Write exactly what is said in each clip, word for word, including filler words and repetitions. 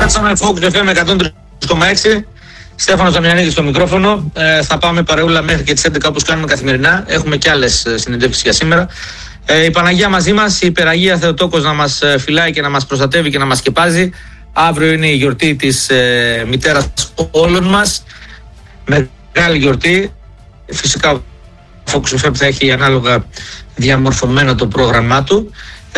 Channel Focus εφ εμ εκατόν τρία κόμμα έξι. Στέφανος Δαμιανίδης στο μικρόφωνο. Ε, θα πάμε παρεούλα μέχρι και τις έντεκα όπως κάνουμε καθημερινά. Έχουμε και άλλες συνεντεύξεις για σήμερα. Ε, η Παναγία μαζί μας, η Υπεραγία Θεοτόκος να μας φυλάει και να μας προστατεύει και να μας σκεπάζει. Αύριο είναι η γιορτή της ε, μητέρας όλων μας. Μεγάλη γιορτή. Φυσικά ο Focus εφ εμ θα έχει ανάλογα διαμορφωμένο το πρόγραμμά του.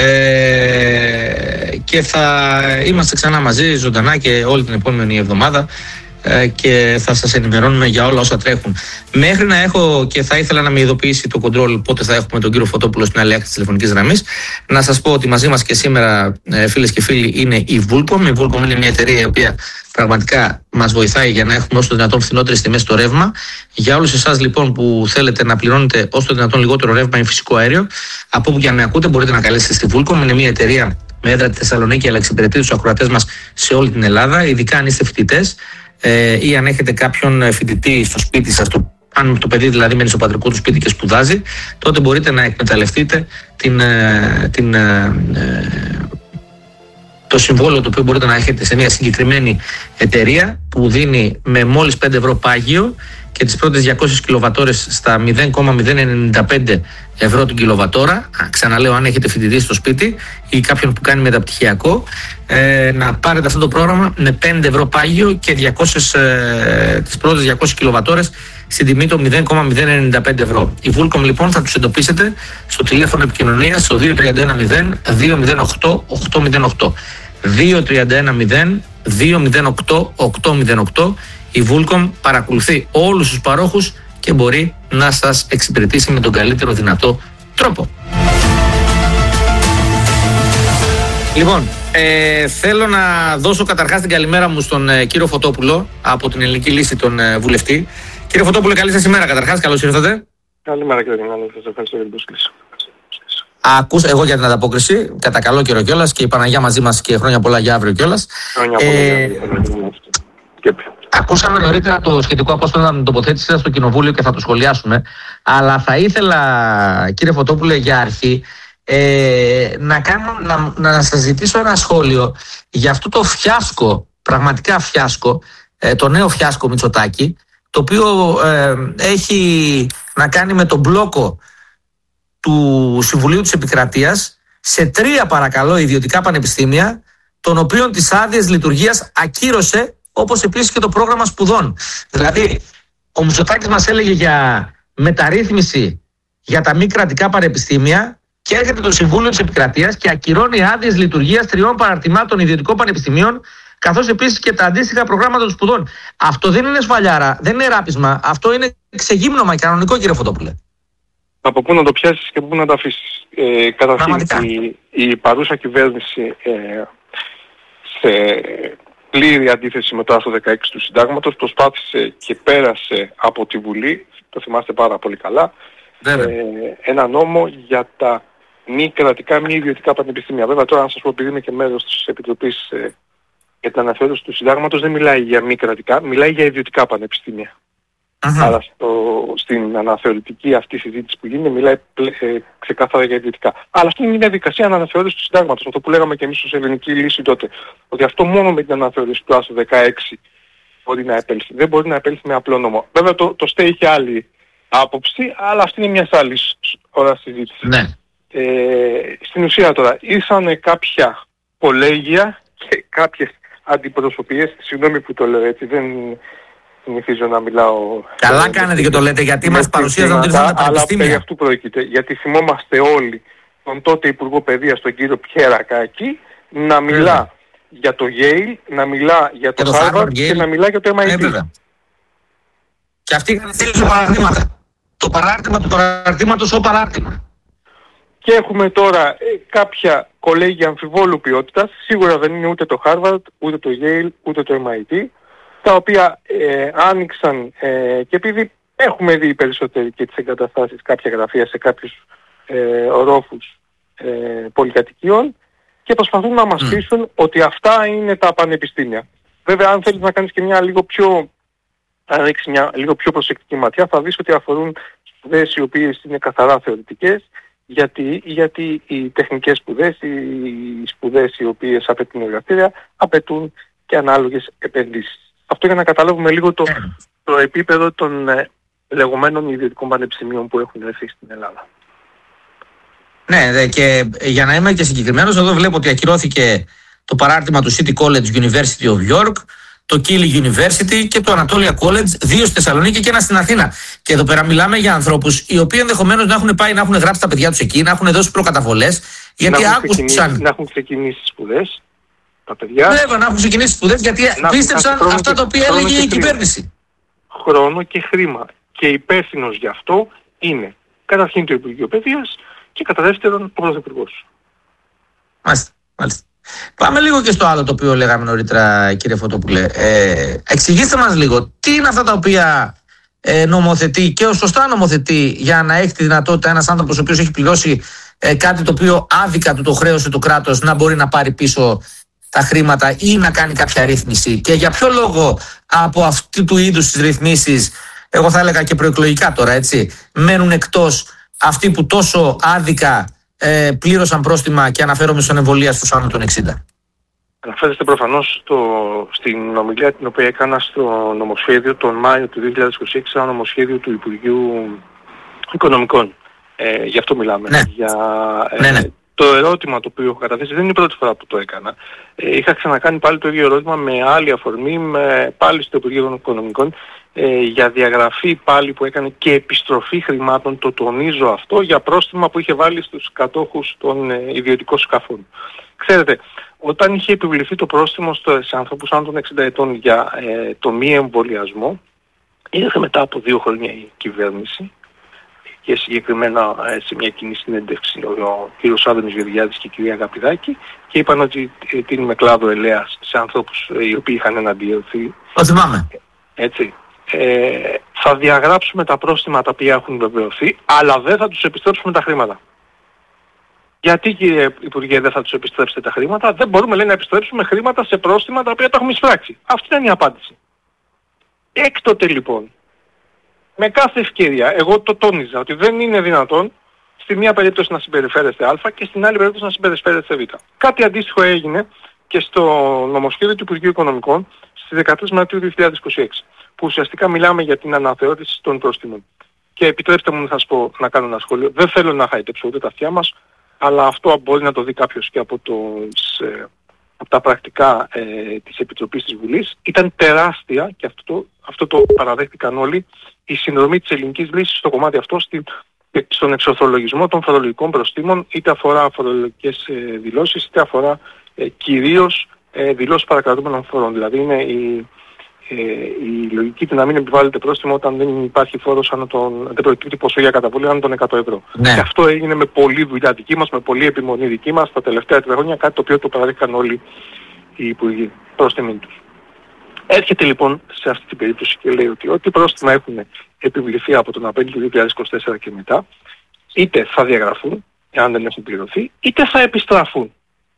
Ε, και θα είμαστε ξανά μαζί ζωντανά και όλη την επόμενη εβδομάδα ε, και θα σας ενημερώνουμε για όλα όσα τρέχουν. Μέχρι να έχω, και θα ήθελα να με ειδοποιήσει το control πότε θα έχουμε τον κύριο Φωτόπουλο στην άλλη άκρη της τηλεφωνικής γραμμής, να σας πω ότι μαζί μας και σήμερα, ε, φίλες και φίλοι, είναι η Vulcom. Η Vulcom είναι μια εταιρεία η οποία πραγματικά μας βοηθάει για να έχουμε όσο το δυνατόν φθηνότερες τιμές στο ρεύμα. Για όλους εσάς λοιπόν που θέλετε να πληρώνετε όσο το δυνατόν λιγότερο ρεύμα ή φυσικό αέριο, από όπου και αν με ακούτε, μπορείτε να καλέσετε στη Vulcom. Είναι μια εταιρεία με έδρα τη Θεσσαλονίκη, αλλά εξυπηρετεί τους ακροατές μας σε όλη την Ελλάδα, ειδικά αν είστε φοιτητές ε, ή αν έχετε κάποιον φοιτητή στο σπίτι σας, το, αν το παιδί δηλαδή μένει στο πατρικό του σπίτι και σπουδάζει, τότε μπορείτε να εκμεταλλευτείτε την. την το συμβόλαιο το οποίο μπορείτε να έχετε σε μια συγκεκριμένη εταιρεία που δίνει με μόλις πέντε ευρώ πάγιο και τις πρώτες διακόσιες κιλοβατόρες στα μηδέν κόμμα μηδέν ενενήντα πέντε ευρώ την κιλοβατόρα. Ξαναλέω, αν έχετε φοιτητή στο σπίτι ή κάποιον που κάνει μεταπτυχιακό, ε, να πάρετε αυτό το πρόγραμμα με πέντε ευρώ πάγιο και διακόσιες, ε, τις πρώτες διακόσιες κιλοβατόρες στην τιμή των μηδέν κόμμα μηδέν ενενήντα πέντε ευρώ. Η Vulcom λοιπόν θα τους εντοπίσετε στο τηλέφωνο επικοινωνίας στο δύο τρία ένα μηδέν δύο μηδέν οκτώ οκτώ μηδέν οκτώ. δύο τρία ένα μηδέν δύο μηδέν οκτώ οκτώ μηδέν οκτώ. Η Vulcom παρακολουθεί όλους τους παρόχους και μπορεί να σας εξυπηρετήσει με τον καλύτερο δυνατό τρόπο. Λοιπόν, ε, θέλω να δώσω καταρχάς την καλημέρα μου στον ε, κύριο Φωτόπουλο από την Ελληνική Λύση, τον ε, βουλευτή. Κύριε Φωτόπουλο, καλή σας ημέρα καταρχάς, καλώς ήρθατε. Καλημέρα κύριε Δημάνη, σας ευχαριστώ για την πρόσκληση. Ακούσα εγώ για την ανταπόκριση, κατά καλό καιρό κιόλας, και η Παναγιά μαζί μας και χρόνια πολλά για αύριο κιόλας. Χρόνια πολλά ε, για αύριο. Ακούσαμε νωρίτερα το σχετικό απόσπασμα με την τοποθέτηση σας στο Κοινοβούλιο και θα το σχολιάσουμε. Αλλά θα ήθελα, κύριε Φωτόπουλε, για αρχή ε, να, κάνω, να, να σας ζητήσω ένα σχόλιο για αυτό το φιάσκο, πραγματικά φιάσκο, ε, το νέο φιάσκο Μητσοτάκη, το οποίο ε, έχει να κάνει με τον μπλόκο του Συμβουλίου της Επικρατείας σε τρία, παρακαλώ, ιδιωτικά πανεπιστήμια, των οποίων τις άδειες λειτουργίας ακύρωσε, όπως επίσης και το πρόγραμμα σπουδών. Δηλαδή, ο Μητσοτάκης μας έλεγε για μεταρρύθμιση για τα μη κρατικά πανεπιστήμια και έρχεται το Συμβούλιο της Επικρατείας και ακυρώνει άδειες λειτουργίας τριών παραρτημάτων ιδιωτικών πανεπιστημίων, καθώς επίσης και τα αντίστοιχα προγράμματα των σπουδών. Αυτό δεν είναι σφαλιάρα, δεν είναι ράπισμα, αυτό είναι ξεγύμνομα κανονικό, κύριε Φωτόπουλε. Από πού να το πιάσεις και πού να το αφήσεις. Ε, καταρχήν, η, η παρούσα κυβέρνηση ε, σε πλήρη αντίθεση με το άρθρο δεκαέξι του Συντάγματος προσπάθησε και πέρασε από τη Βουλή, το θυμάστε πάρα πολύ καλά, ε, ένα νόμο για τα μη κρατικά, μη ιδιωτικά πανεπιστήμια. Βέβαια τώρα, να σας πω, επειδή είμαι και μέρος της Επιτροπής ε, για την αναθεώρηση του Συντάγματος, δεν μιλάει για μη κρατικά, μιλάει για ιδιωτικά πανεπιστήμια. Uh-huh. Άρα στο, στην αναθεωρητική αυτή συζήτηση που γίνεται μιλάει ε, ξεκάθαρα για ιδιωτικά. Αλλά αυτή είναι μια διαδικασία αναθεώρησης του Συντάγματος, αυτό που λέγαμε και εμείς ως Ελληνική Λύση τότε. Ότι αυτό μόνο με την αναθεώρηση του άρθρου δεκαέξι μπορεί να επέλθει. Δεν μπορεί να επέλθει με απλό νόμο. Βέβαια το, το ΣΤΕ είχε άλλη άποψη, αλλά αυτή είναι μια άλλη ώρα συζήτηση. Ναι. Ε, στην ουσία τώρα, ήρθαν κάποια κολέγια και κάποιες αντιπροσωπείες, συγγνώμη που το λέω έτσι, δεν συνηθίζω να μιλάω... Καλά ε, κάνετε και το λέτε, γιατί μας παρουσίαζαν ότι ήρθαν τα πανεπιστήμια. Αλλά περί αυτού πρόκειται, γιατί θυμόμαστε όλοι τον τότε Υπουργό Παιδείας, τον κύριο Πιέρακακη, να μιλά mm. για το Yale, να μιλά για το, το Harvard και να μιλά για το εμ άι τι. Ε, και αυτοί είχαν στείλει στο παραρτήματα. Το παράρτημα του παραρτήματος ο παράρτημα. Και έχουμε τώρα ε, κάποια κολέγια αμφιβόλου ποιότητας, σίγουρα δεν είναι ούτε το Harvard, ούτε το Yale, ούτε το εμ άι τι, τα οποία ε, άνοιξαν ε, και επειδή έχουμε δει περισσότεροι και τις εγκαταστάσεις, κάποια γραφεία σε κάποιους ε, ορόφους ε, πολυκατοικιών και προσπαθούν να μας πείσουν mm. ότι αυτά είναι τα πανεπιστήμια. Βέβαια, αν θέλεις να κάνεις και μια λίγο πιο, να ρίξεις μια λίγο πιο προσεκτική ματιά, θα δεις ότι αφορούν σπουδές οι οποίες είναι καθαρά θεωρητικές, γιατί, γιατί οι τεχνικές σπουδές, οι σπουδές οι οποίες απαιτούν εργαστήρια, απαιτούν και ανάλογες επενδύσεις. Αυτό για να καταλάβουμε λίγο το, το επίπεδο των ε, λεγόμενων ιδιωτικών πανεπιστημίων που έχουν έρθει στην Ελλάδα. Ναι, και για να είμαι και συγκεκριμένος, εδώ βλέπω ότι ακυρώθηκε το παράρτημα του City College University of York, το Keele University και το Anatolia College, δύο στη Θεσσαλονίκη και ένα στην Αθήνα. Και εδώ πέρα μιλάμε για ανθρώπους οι οποίοι ενδεχομένως να έχουν πάει να έχουν γράψει τα παιδιά τους εκεί, να έχουν δώσει προκαταβολές, γιατί να άκουσαν. Να έχουν ξεκινήσει σπουδές τα παιδιά. Βέβαια, να έχουν ξεκινήσει σπουδές, γιατί πίστεψαν αυτά τα οποία έλεγε η κυβέρνηση. Χρόνο και χρήμα. Και υπεύθυνος γι' αυτό είναι καταρχήν το Υπουργείο Παιδείας και κατά δεύτερον ο Πρωθυπουργός. Μάλιστα, μάλιστα. Πάμε λίγο και στο άλλο το οποίο λέγαμε νωρίτερα, κύριε Φωτόπουλε. Ε, εξηγήστε μας λίγο τι είναι αυτά τα οποία ε, νομοθετεί και σωστά νομοθετεί για να έχει τη δυνατότητα ένας άνθρωπος ο οποίος έχει πληρώσει ε, κάτι το οποίο άδικα του το χρέωσε το κράτος να μπορεί να πάρει πίσω τα χρήματα ή να κάνει κάποια ρύθμιση. Και για ποιο λόγο από αυτού του είδους τις ρυθμίσεις, εγώ θα έλεγα και προεκλογικά τώρα, έτσι, μένουν εκτός αυτοί που τόσο άδικα ε, πλήρωσαν πρόστιμα, και αναφέρομαι στον εμβολία στους άνω των εξήντα. Αναφέρεστε προφανώς στο, στην ομιλία την οποία έκανα στο νομοσχέδιο τον Μάιο του δύο χιλιάδες είκοσι έξι, ένα νομοσχέδιο του Υπουργείου Οικονομικών. Ε, γι' αυτό μιλάμε. Ναι. Για, ε, ναι, ναι. Το ερώτημα το οποίο έχω καταθέσει δεν είναι η πρώτη φορά που το έκανα. Ε, είχα ξανακάνει πάλι το ίδιο ερώτημα με άλλη αφορμή, με, πάλι στο Υπουργείο Οικονομικών, ε, για διαγραφή πάλι που έκανε και επιστροφή χρημάτων, το τονίζω αυτό, για πρόστιμα που είχε βάλει στους κατόχους των ε, ιδιωτικών σκαφών. Ξέρετε, όταν είχε επιβληθεί το πρόστιμο στο, σε ανθρώπους άνω των εξήντα ετών για ε, το μη εμβολιασμό, ήρθε μετά από δύο χρόνια η κυβέρνηση και συγκεκριμένα ε, σε μια κοινή συνέντευξη ο, ο κ. Άδωνης Γεωργιάδης και η κυρία Αγαπηδάκη, και είπαν ότι ε, τίνουμε κλάδο ελέας σε ανθρώπους ε, οι οποίοι είχαν εναντιωθεί. Το θυμάμαι. Έτσι. Ε, θα διαγράψουμε τα πρόστιμα τα οποία έχουν βεβαιωθεί, αλλά δεν θα τους επιστρέψουμε τα χρήματα. Γιατί, κύριε Υπουργέ, δεν θα τους επιστρέψετε τα χρήματα? Δεν μπορούμε, λέει, να επιστρέψουμε χρήματα σε πρόστιμα τα οποία τα έχουμε εισπράξει. Αυτή ήταν η απάντηση. Έκτοτε λοιπόν, με κάθε ευκαιρία, εγώ το τόνιζα ότι δεν είναι δυνατόν στη μία περίπτωση να συμπεριφέρεστε Α και στην άλλη περίπτωση να συμπεριφέρεστε Β. Κάτι αντίστοιχο έγινε και στο νομοσχέδιο του Υπουργείου Οικονομικών στις δεκατρείς Μαρτίου δύο χιλιάδες είκοσι έξι, που ουσιαστικά μιλάμε για την αναθεώρηση των πρόστιμων. Και επιτρέψτε μου να σας πω, να κάνω ένα σχόλιο. Δεν θέλω να χαϊτέψω ούτε τα αυτιά μας, αλλά αυτό μπορεί να το δει κάποιος και από, το, ε, από τα πρακτικά ε, της Επιτροπής της Βουλής. Ήταν τεράστια, και αυτό το, αυτό το παραδέχτηκαν όλοι, η συνδρομή της ελληνικής λύσης στο κομμάτι αυτό, στη, στον εξορθολογισμό των φορολογικών προστίμων, είτε αφορά φορολογικές ε, δηλώσεις, είτε αφορά ε, κυρίως ε, δηλώσεις παρακρατούμενων φορών. Δηλαδή είναι η, ε, η λογική του να μην επιβάλλεται πρόστιμο όταν δεν υπάρχει φόρος, αν τον, δεν προκύπτει ποσό για καταβολή άνω των εκατό ευρώ. Ναι. Και αυτό έγινε με πολλή δουλειά δική μας, με πολλή επιμονή δική μας τα τελευταία τρία χρόνια, κάτι το οποίο το παραδείχαν όλοι οι υπουργοί προς τιμήν τους. Έρχεται λοιπόν σε αυτή την περίπτωση και λέει ότι ό,τι πρόστιμα έχουν επιβληθεί από τον Απρίλιο του δύο χιλιάδες είκοσι τέσσερα και μετά, είτε θα διαγραφούν, εάν δεν έχουν πληρωθεί, είτε θα επιστραφούν.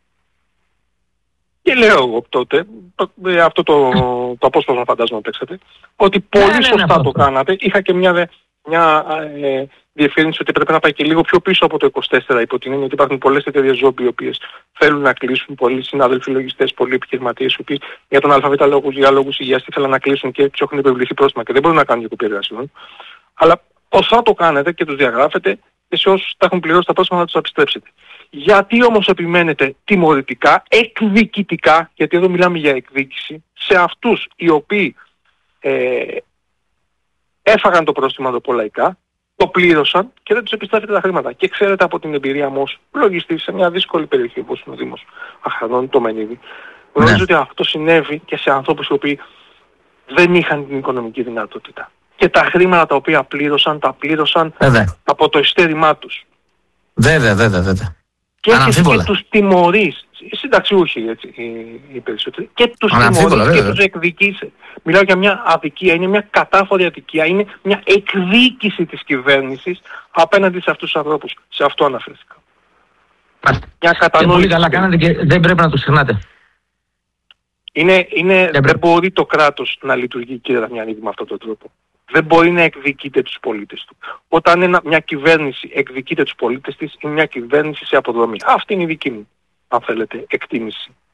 Και λέω εγώ τότε, αυτό το, το απόσπασμα φαντάζομαι παίξατε, ότι πολύ ναι, σωστά ναι, ναι, το κάνατε. Είχα και μια, μια ε, διευκρίνηση ότι πρέπει να πάει και λίγο πιο πίσω από το είκοσι τέσσερα, υπό την έννοια ότι υπάρχουν πολλές εταιρείες ζόμπι οι οποίες θέλουν να κλείσουν, πολλοί συνάδελφοι λογιστές, πολλοί επιχειρηματίες οι οποίοι για τον ΑΒ λόγους, για λόγους υγείας ήθελαν να κλείσουν και τους έχουν επιβληθεί πρόστιμα και δεν μπορούν να κάνουν διακοπή εργασιών. Αλλά όσο το κάνετε και τους διαγράφετε, και σε όσους τα έχουν πληρώσει τα πρόστιμα θα τους επιστρέψετε. Γιατί όμως επιμένετε τιμωρητικά, εκδικητικά, γιατί εδώ μιλάμε για εκδίκηση, σε αυτούς οι οποίοι ε, έφαγαν το πρόστιμο το πολλαϊκά, το πλήρωσαν και δεν τους επιστρέφετε τα χρήματα. Και ξέρετε από την εμπειρία μου ως λογιστής σε μια δύσκολη περιοχή όπως είναι ο Δήμος Αχανών, το Μενίδη, γνωρίζω ναι. ότι αυτό συνέβη και σε ανθρώπους οι οποίοι δεν είχαν την οικονομική δυνατότητα. Και τα χρήματα τα οποία πλήρωσαν, τα πλήρωσαν βέβαια. από το ειστέρημά τους. Βέβαια, βέβαια, βέβαια. Και έχεις και τους τιμωρείς, οι συνταξιούχοι έτσι, οι, οι περισσότεροι, και τους τιμωρείς και τους εκδικείς. Μιλάω για μια αδικία, είναι μια κατάφορη αδικία, είναι μια εκδίκηση της κυβέρνησης απέναντι σε αυτούς τους ανθρώπους. Σε αυτό αναφέρθηκα. Μια κατανόηση. Πολύ καλά κάνατε και δεν πρέπει να το ξεχνάτε. Είναι, είναι, δεν, δεν μπορεί το κράτος να λειτουργεί, κύριε Δαμιανίδη, με αυτόν τον τρόπο. Δεν μπορεί να εκδικείται τους πολίτες του. Όταν ένα, μια κυβέρνηση εκδικείται τους πολίτες της, είναι μια κυβέρνηση σε αποδρομή. Αυτή είναι η δική μου, αν θέλετε, εκτίμηση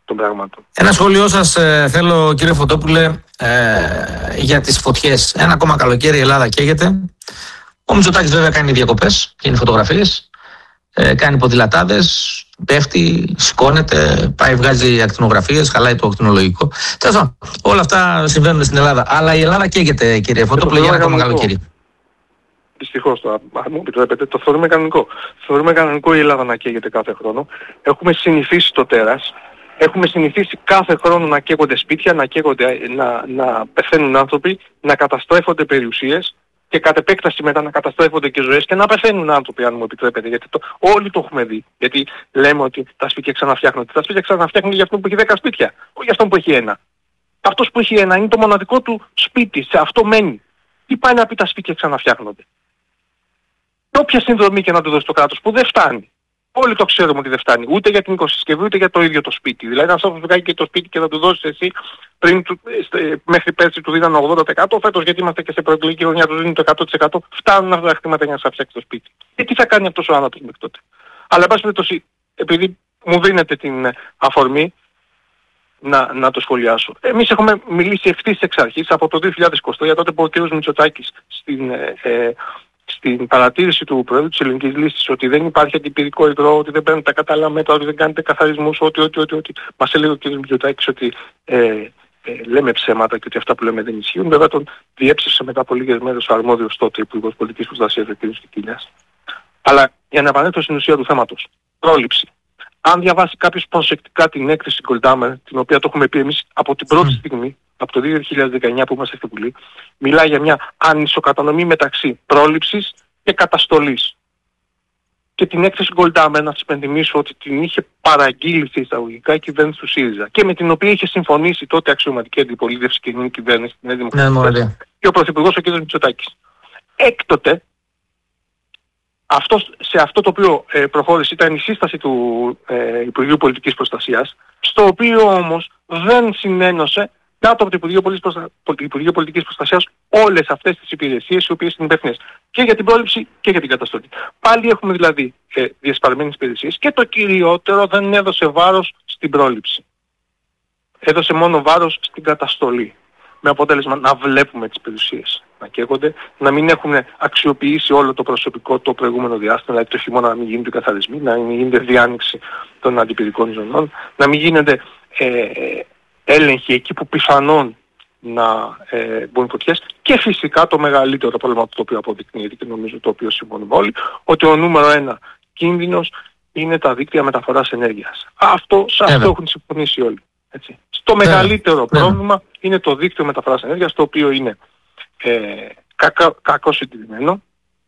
των πραγμάτων. Ένα σχόλιο σας ε, θέλω, κύριε Φωτόπουλε, ε, για τις φωτιές. Ένα ακόμα καλοκαίρι η Ελλάδα καίγεται. Ο Μητσοτάκης βέβαια κάνει διακοπές, κάνει φωτογραφίες, ε, κάνει ποδηλατάδες, πέφτει, σηκώνεται, πάει, βγάζει ακτινογραφίες, χαλάει το ακτινολογικό. Τέλος, όλα αυτά συμβαίνουν στην Ελλάδα. Αλλά η Ελλάδα καίγεται, κύριε Φωτόπουλε, για ένα ακόμα καλοκαίρι. Δυστυχώς, το, αν μου επιτρέπετε, το θεωρούμε κανονικό. Θεωρούμε κανονικό η Ελλάδα να καίγεται κάθε χρόνο. Έχουμε συνηθίσει το τέρας. Έχουμε συνηθίσει κάθε χρόνο να καίγονται σπίτια, να, καίγονται, να, να πεθαίνουν άνθρωποι, να καταστρέφονται περιουσίες και κατ' επέκταση μετά να καταστρέφονται και ζωές και να πεθαίνουν άνθρωποι, αν μου επιτρέπετε. Γιατί το, όλοι το έχουμε δει. Γιατί λέμε ότι τα σπίτια ξαναφτιάχνονται. Τα σπίτια ξαναφτιάχνονται για αυτόν που έχει δέκα σπίτια, όχι για αυτόν που έχει ένα. Αυτός που έχει ένα είναι το μοναδικό του σπίτι, σε αυτό μένει. Τι πάει να πει τα σπίτια ξαναφτιάχνονται? Και όποια συνδρομή και να του δώσει το κράτος που δεν φτάνει. Όλοι το ξέρουμε ότι δεν φτάνει. Ούτε για την οικοσυσκευή, ούτε για το ίδιο το σπίτι. Δηλαδή, αν αυτό βγάλει και το σπίτι και θα του δώσεις εσύ, πριν του, μέχρι πέρσι του δίνανε ογδόντα τοις εκατό, φέτος γιατί είμαστε και σε προεκλογική χρονιά του δίνουν το εκατό τοις εκατό, φτάνουν αυτά τα χρήματα για να σας φτιάξει το σπίτι. Και τι θα κάνει αυτός ο άνθρωπος μέχρι τότε? Αλλά, εν πάση περιπτώσει, επειδή μου δίνετε την αφορμή να, να το σχολιάσω. Εμείς έχουμε μιλήσει ευθύς εξ αρχής από το δύο χιλιάδες είκοσι τρία, τότε που ο κ. Μητσοτάκης στην. Ε, στην παρατήρηση του Προέδρου της Ελληνικής Λύσης ότι δεν υπάρχει αντιπυρικό υγρό, ότι δεν παίρνουν τα κατάλληλα μέτρα, ότι δεν κάνετε καθαρισμούς, ότι, ότι, ότι, ότι. Μας έλεγε ο κ. Μητσοτάκης ότι ε, ε, λέμε ψέματα και ότι αυτά που λέμε δεν ισχύουν. Βέβαια τον διέψευσε μετά από λίγες μέρες ο αρμόδιος τότε Υπουργός Πολιτικής Προστασίας, ο κ. Κικίλιας. Αλλά για να επανέλθω στην ουσία του θέματος. Πρόληψη. Αν διαβάσει κάποιος προσεκτικά την έκθεση Goldhammer, την οποία το έχουμε πει εμείς από την πρώτη mm. στιγμή, από το δύο χιλιάδες δεκαεννιά που είμαστε στη Βουλή, μιλάει για μια ανισοκατανομή μεταξύ πρόληψης και καταστολής. Και την έκθεση Goldhammer, να σας πενθυμίσω ότι την είχε παραγγείλει σε εισαγωγικά η κυβέρνηση του ΣΥΡΙΖΑ και με την οποία είχε συμφωνήσει τότε αξιωματική αντιπολίτευση και η κυβέρνηση στη Νέα Δημοκρατία και ο Πρωθυπουργός ο κ. Μητσοτάκης. Έκτοτε, αυτός, σε αυτό το οποίο ε, προχώρησε ήταν η σύσταση του ε, Υπουργείου Πολιτικής Προστασίας, στο οποίο όμως δεν συνένωσε κάτω από το Υπουργείο, Προστα... Υπουργείο Πολιτικής Προστασίας όλες αυτές τις υπηρεσίες οι οποίες είναι υπεύθυνες και για την πρόληψη και για την καταστολή. Πάλι έχουμε δηλαδή ε, διασπαρμένες υπηρεσίες και το κυριότερο δεν έδωσε βάρος στην πρόληψη. Έδωσε μόνο βάρος στην καταστολή. Με αποτέλεσμα να βλέπουμε τις περιουσίες να καίγονται, να μην έχουν αξιοποιήσει όλο το προσωπικό το προηγούμενο διάστημα, δηλαδή το χειμώνα να μην γίνονται καθαρισμοί, να μην γίνεται διάνοιξη των αντιπυρικών ζωνών, να μην γίνεται ε, έλεγχοι εκεί που πιθανόν να ε, μπουν φωτιές και φυσικά το μεγαλύτερο πρόβλημα το οποίο αποδεικνύεται και νομίζω το οποίο συμφωνούμε όλοι, ότι ο νούμερο ένα κίνδυνος είναι τα δίκτυα μεταφοράς ενέργειας. Αυτό, σε αυτό Έβαια. έχουν συμφωνήσει όλοι. Έτσι. Το μεγαλύτερο yeah. πρόβλημα yeah. είναι το δίκτυο μεταφοράς ενέργειας, το οποίο είναι ε, κακά, κακό συντηρημένο,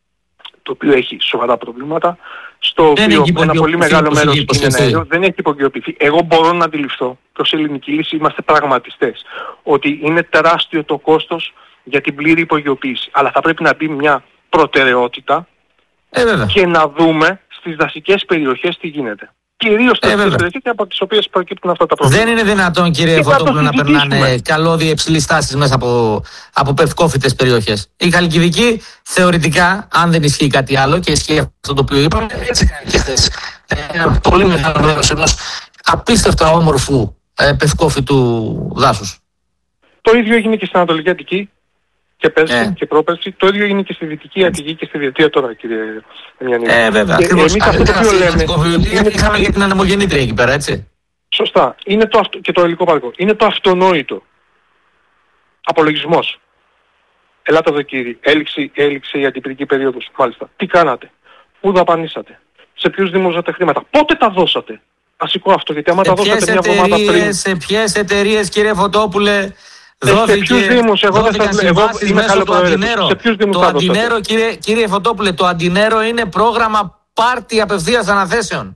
το οποίο έχει σοβαρά προβλήματα, στο δεν οποίο ένα πολύ μεγάλο μέρος είναι νέο, δεν έχει υπογειοποιηθεί. Εγώ μπορώ να αντιληφθώ, προς ελληνική λύση είμαστε πραγματιστές, ότι είναι τεράστιο το κόστος για την πλήρη υπογειοποίηση. Αλλά θα πρέπει να μπει μια προτεραιότητα ε, και να δούμε στις δασικές περιοχές τι γίνεται. Κυρίως στις ε, περιοχές από τις οποίες προκύπτουν αυτά τα προβλήματα. Δεν είναι δυνατόν, κύριε Φωτόπουλο, να περνάνε καλώδια υψηλής τάσης μέσα από, από πευκόφυτες περιοχές. Η Χαλκιδική, θεωρητικά, αν δεν ισχύει κάτι άλλο και ισχύει αυτό το οποίο είπαμε, έτσι κάνει και χθες. Ένα πολύ μεγάλο μέρος ενός απίστευτα όμορφου ε, πευκόφυτου δάσους. Το ίδιο έγινε και στην Ανατολική Αττική. Και πέρσι ε. και πρόπερσι, το ίδιο είναι και στη Δυτική Αττική και στη Διετία τώρα, κύριε Μιανίδη. Ε, βέβαια, και ακριβώς. Εμείς αυτό το οποίο λέμε... Είναι... Είχαμε για την ανεμογεννήτρια εκεί πέρα, έτσι. Σωστά. Είναι το αυτο... και το υλικό παρκό. Είναι το αυτονόητο. Απολογισμός. Ελάτε εδώ κύριε. Έληξε, έληξε η αντιπυρική περίοδος. Μάλιστα. Τι κάνατε? Πού δαπανίσατε? Σε ποιους δήμους δώσατε χρήματα? Πότε τα δώσατε? Βασικό αυτό, γιατί άμα τα δώσατε μια εβδομάδα πριν... Σε ποιες εταιρείες, κύριε Φωτόπουλε, δόθηκε, σε ποιους δήμους, εγώ δεν θα εγώ είμαι καλοπροαίρετος. Σε ποιους δήμους το θα αντινέρο, δώσατε? Κύριε, κύριε Φωτόπουλε, το αντινέρο είναι πρόγραμμα πάρτι απευθείας αναθέσεων.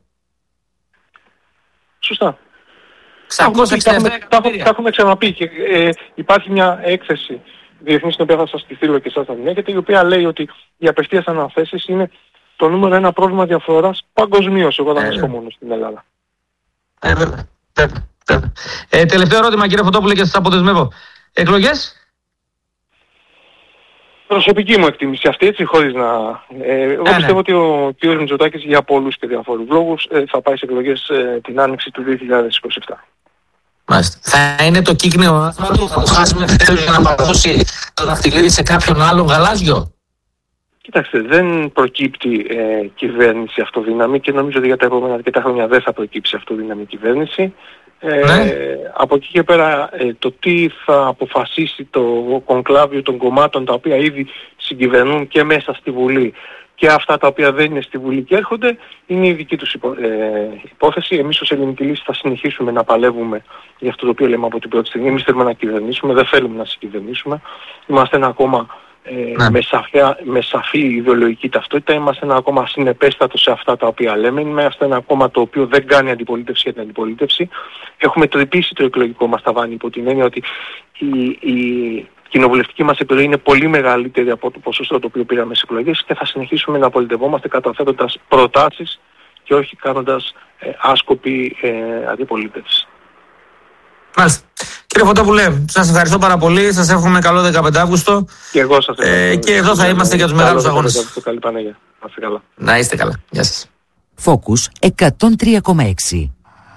Σωστά. εξακόσια εξήντα επτά εκατομμύρια. Τα έχουμε ξαναπεί και ε, υπάρχει μια έκθεση διεθνής την οποία θα σας τη στείλω και σας θα την έχετε, η οποία λέει ότι οι απευθείας αναθέσεις είναι το νούμερο ένα πρόβλημα διαφθοράς παγκοσμίως. Εγώ δεν θα σας πω μόνο στην Ελλάδα. Ε, βέβαια. Ε, τελευταίο ερώτημα, κύριε Φωτόπουλε, και σας αποδεσμεύω. Εκλογές? Προσωπική μου εκτίμηση αυτή, έτσι, χωρίς να... Ε, εγώ ε, πιστεύω ναι. ότι ο κ. Μητσοτάκης για πολλούς και διαφόρους λόγους ε, θα πάει σε εκλογές ε, την άνοιξη του δύο χιλιάδες είκοσι επτά. Μάλιστα. Θα είναι το κύκνιο άθμα του, θα το χάσουμε για να παραδώσει το δαχτυλίδι σε κάποιον άλλον γαλάζιο. Κοιτάξτε, δεν προκύπτει ε, κυβέρνηση αυτοδύναμη και νομίζω ότι για τα επόμενα αρκετά χρόνια δεν θα προκύψει αυτοδύναμη κυβέρνηση. Ε, ναι. Από εκεί και πέρα ε, το τι θα αποφασίσει το κονκλάβιο των κομμάτων τα οποία ήδη συγκυβερνούν και μέσα στη Βουλή και αυτά τα οποία δεν είναι στη Βουλή και έρχονται, είναι η δική τους υπο, ε, υπόθεση. Εμείς ως Ελληνική Λύση θα συνεχίσουμε να παλεύουμε για αυτό το οποίο λέμε από την πρώτη στιγμή. Εμείς θέλουμε να κυβερνήσουμε, δεν θέλουμε να συγκυβερνήσουμε. Είμαστε ένα κόμμα ε, ναι. με, σαφιά, με σαφή ιδεολογική ταυτότητα, είμαστε ένα κόμμα συνεπέστατο σε αυτά τα οποία λέμε, είμαστε ένα κόμμα το οποίο δεν κάνει αντιπολίτευση για την αντιπολίτευση. Έχουμε τρυπήσει το εκλογικό μας ταβάνι υπό την έννοια ότι η, η κοινοβουλευτική μας επιρροή είναι πολύ μεγαλύτερη από το ποσοστό το οποίο πήραμε στις εκλογές και θα συνεχίσουμε να πολιτευόμαστε καταθέτοντας προτάσεις και όχι κάνοντας ε, άσκοπη ε, αντιπολίτευση. Μάλιστα. Κύριε Φωτόπουλε, σας ευχαριστώ πάρα πολύ. Σας εύχομαι καλό δεκαπέντε Αυγούστου. Και εγώ σας ευχαριστώ. Ε, και εδώ θα είμαστε για τους μεγάλους αγώνες. Καλή Παναγία. Να είστε καλά. Να είστε καλά. Γεια σας. Focus εκατόν τρία κόμμα έξι.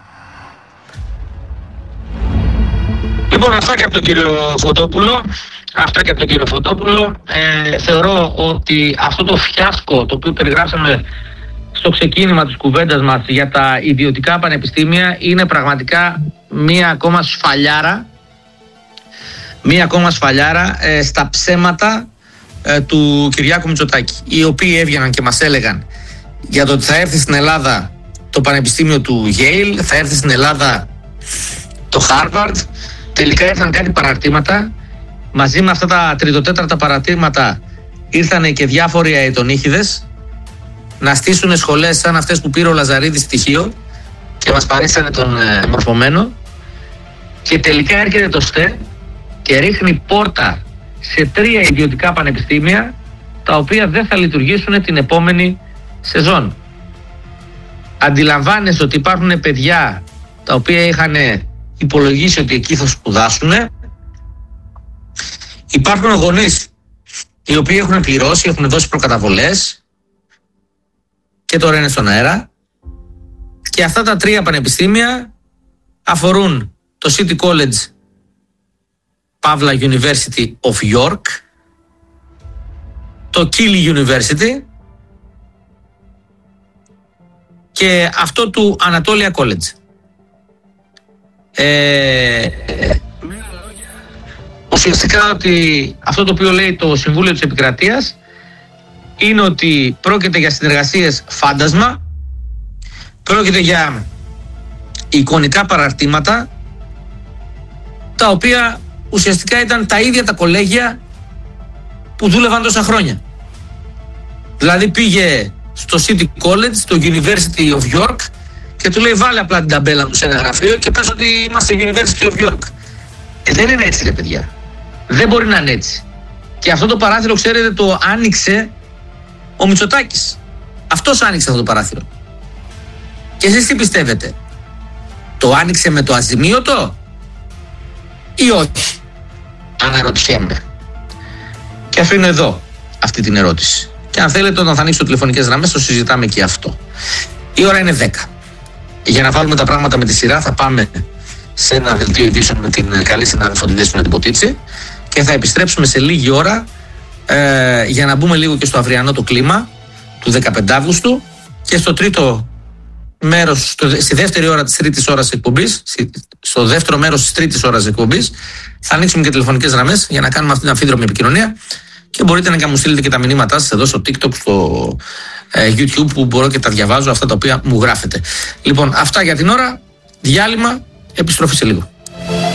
Λοιπόν, αυτά και από τον κύριο Φωτόπουλο. Αυτά και από τον κύριο Φωτόπουλο. Ε, θεωρώ ότι αυτό το φιάσκο το οποίο περιγράψαμε στο ξεκίνημα της κουβέντας μας για τα ιδιωτικά πανεπιστήμια είναι πραγματικά μία ακόμα σφαλιάρα μία ακόμα σφαλιάρα ε, στα ψέματα ε, του Κυριάκου Μητσοτάκη, οι οποίοι έβγαιναν και μας έλεγαν για το ότι θα έρθει στην Ελλάδα το πανεπιστήμιο του Yale, θα έρθει στην Ελλάδα το Harvard. Τελικά ήρθαν κάτι παραρτήματα. Μαζί με αυτά τα τριτοτέταρτα παραρτήματα ήρθαν και διάφοροι αετονίχηδες να στήσουν σχολές σαν αυτές που πήρε ο Λαζαρίδης στοιχείο και μας παρήσανε τον ε, μορφωμένο, και τελικά έρχεται το ΣΤΕ και ρίχνει πόρτα σε τρία ιδιωτικά πανεπιστήμια τα οποία δεν θα λειτουργήσουν την επόμενη σεζόν. Αντιλαμβάνεσαι ότι υπάρχουν παιδιά τα οποία είχαν υπολογίσει ότι εκεί θα σπουδάσουν. Υπάρχουν γονείς οι οποίοι έχουν πληρώσει, έχουν δώσει προκαταβολές και τώρα είναι στον αέρα. Και αυτά τα τρία πανεπιστήμια αφορούν το City College Pavla University of York, το Keele University και αυτό του Anatolia College. Ε, ουσιαστικά ότι αυτό το οποίο λέει το Συμβούλιο της Επικρατείας είναι ότι πρόκειται για συνεργασίες φάντασμα, πρόκειται για εικονικά παραρτήματα τα οποία ουσιαστικά ήταν τα ίδια τα κολέγια που δούλευαν τόσα χρόνια. Δηλαδή πήγε στο City College, στο University of York και του λέει βάλε απλά την ταμπέλα μου σε ένα γραφείο και πες ότι είμαστε University of York. Ε, δεν είναι έτσι ρε παιδιά. Δεν μπορεί να είναι έτσι. Και αυτό το παράθυρο, ξέρετε, το άνοιξε ο Μητσοτάκης. Αυτός άνοιξε αυτό το παράθυρο. Και εσείς τι πιστεύετε? Το άνοιξε με το αζημίωτο ή όχι? Αναρωτιέμαι. Και αφήνω εδώ αυτή την ερώτηση. Και αν θέλετε, όταν θα ανοίξω τηλεφωνικές γραμμές, το συζητάμε και αυτό. Η ώρα είναι δέκα. Για να βάλουμε τα πράγματα με τη σειρά, θα πάμε σε ένα δελτίο ειδήσεων με την καλή συνάδελφο την Δέσποινα Τυποτίτση και θα επιστρέψουμε σε λίγη ώρα ε, για να μπούμε λίγο και στο αυριανό το κλίμα του δεκαπέντε Αυγούστου και στο τρίτο μέρος, στο, στη δεύτερη ώρα της τρίτης ώρας εκπομπής, στο δεύτερο μέρος της τρίτης ώρας εκπομπής, θα ανοίξουμε και τηλεφωνικές γραμμές για να κάνουμε αυτή την αμφίδρομη επικοινωνία και μπορείτε να μου στείλετε και τα μηνύματά σας εδώ στο TikTok, στο ε, YouTube, που μπορώ και τα διαβάζω αυτά τα οποία μου γράφετε. Λοιπόν, αυτά για την ώρα. Διάλειμμα, επιστροφή σε λίγο.